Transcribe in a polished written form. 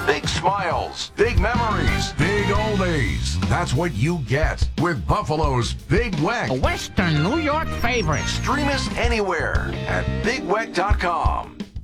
big smiles, big memories, Big oldies. That's what you get with Buffalo's Big Weck. A Western New York favorite. Stream us anywhere at bigweck.com.